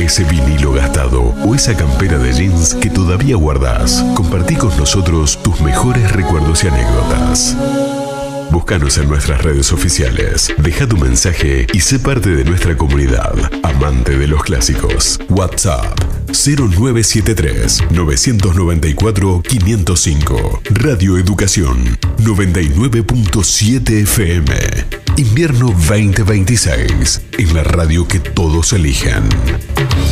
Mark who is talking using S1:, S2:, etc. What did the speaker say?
S1: ese vinilo gastado o esa campera de jeans que todavía guardás. Compartí con nosotros tus mejores recuerdos y anécdotas. Búscanos en nuestras redes oficiales, deja tu mensaje y sé parte de nuestra comunidad, amante de los clásicos. WhatsApp 0973-994-505. Radio Educación 99.7 FM. Invierno 2026, en la radio que todos eligen.